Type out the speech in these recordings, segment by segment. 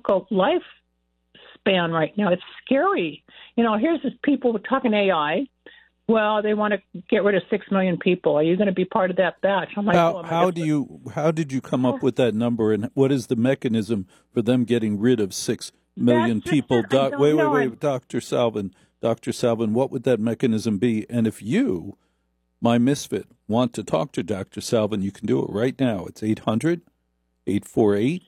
difficult lifespan right now. It's scary. Here's this people talking AI. Well, they want to get rid of 6 million people. Are you going to be part of that batch? I'm like, how did you come up with that number, and what is the mechanism for them getting rid of 6 million people? Wait, Dr. Salvin, what would that mechanism be? And if you, my misfit, want to talk to Dr. Salvin, you can do it right now. It's 800-848-9222,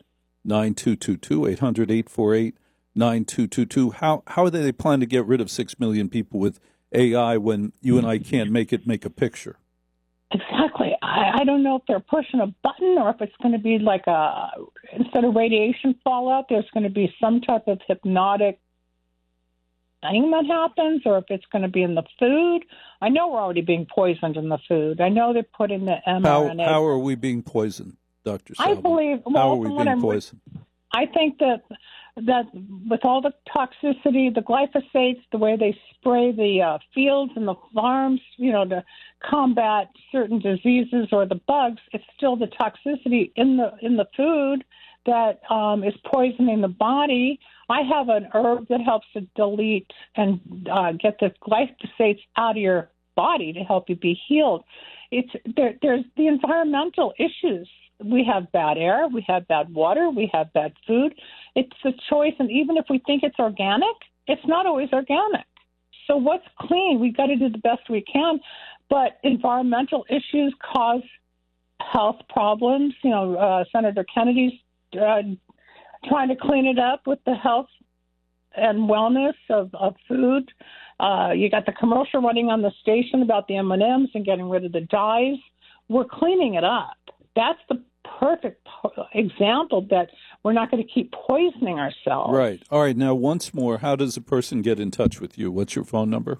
800-848-9222. How do they plan to get rid of 6 million people with AI when you and I can't make a picture? Exactly. I don't know if they're pushing a button or if it's going to be like instead of radiation fallout, there's going to be some type of hypnotic thing that happens, or if it's going to be in the food. I know we're already being poisoned in the food. I know they're putting the mRNA. How are we being poisoned, Dr. Salvin? I believe. How are we being poisoned? I think that with all the toxicity, the glyphosates, the way they spray the fields and the farms, to combat certain diseases or the bugs, it's still the toxicity in the food that is poisoning the body. I have an herb that helps to delete and get the glyphosates out of your body to help you be healed. There's the environmental issues. We have bad air, we have bad water, we have bad food. It's a choice, and even if we think it's organic, it's not always organic. So what's clean? We've got to do the best we can, but environmental issues cause health problems. Senator Kennedy's trying to clean it up with the health and wellness of food. You got the commercial running on the station about the M&Ms and getting rid of the dyes. We're cleaning it up. That's the perfect example that we're not going to keep poisoning ourselves. Right. All right. Now, once more, how does a person get in touch with you? What's your phone number?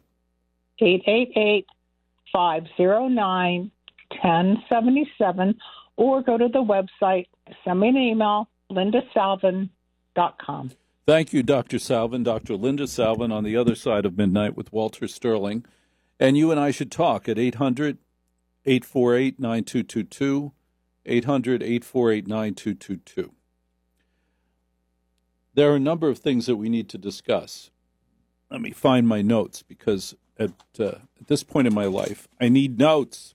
888-509-1077, or go to the website, send me an email, lindasalvin.com. Thank you, Dr. Salvin. Dr. Linda Salvin on the other side of midnight with Walter Sterling. And you and I should talk at 800-848-9222. 800-848-9222. There are a number of things that we need to discuss. Let me find my notes, because at this point in my life, I need notes.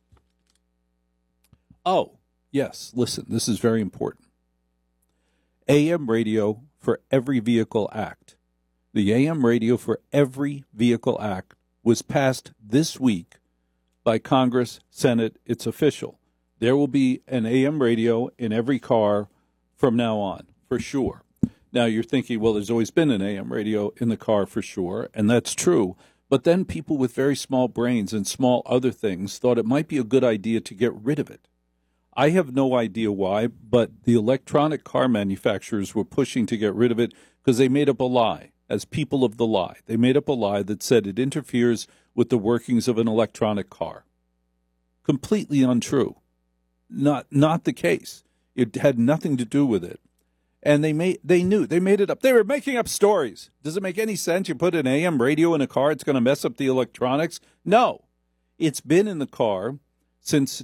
Oh, yes, listen, this is very important. AM radio for Every Vehicle Act. The AM radio for Every Vehicle Act was passed this week by Congress, Senate. It's official. There will be an AM radio in every car from now on, for sure. Now, you're thinking, well, there's always been an AM radio in the car for sure, and that's true. But then people with very small brains and small other things thought it might be a good idea to get rid of it. I have no idea why, but the electronic car manufacturers were pushing to get rid of it because they made up a lie, as people of the lie. They made up a lie that said it interferes with the workings of an electronic car. Completely untrue. Not the case. It had nothing to do with it. And they made it up. They were making up stories. Does it make any sense? You put an AM radio in a car, it's going to mess up the electronics? No. It's been in the car since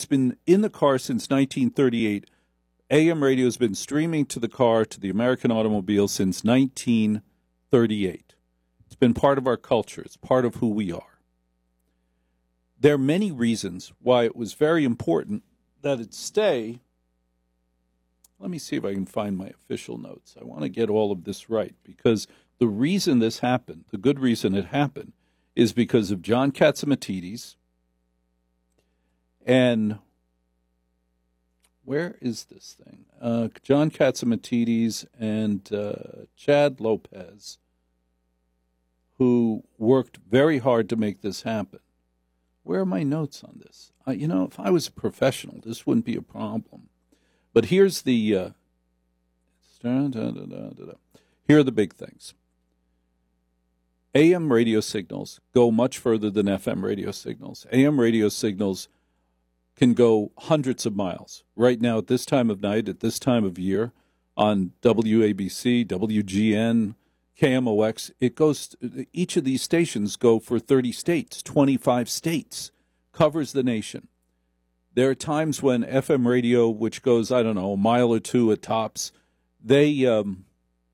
1938. AM radio has been streaming to the car, to the American automobile, since 1938. It's been part of our culture. It's part of who we are. There are many reasons why it was very important that it stay. Let me see if I can find my official notes. I want to get all of this right, because the reason this happened, the good reason it happened, is because of John Catsimatidis and where is this thing? John Catsimatidis and Chad Lopez, who worked very hard to make this happen. Where are my notes on this? If I was a professional, this wouldn't be a problem. But here's the here are the big things. AM radio signals go much further than FM radio signals. AM radio signals can go hundreds of miles. Right now, at this time of night, at this time of year, on WABC, WGN, KMOX, each of these stations go for 30 states, 25 states, covers the nation. There are times when FM radio, which goes, a mile or two at tops, they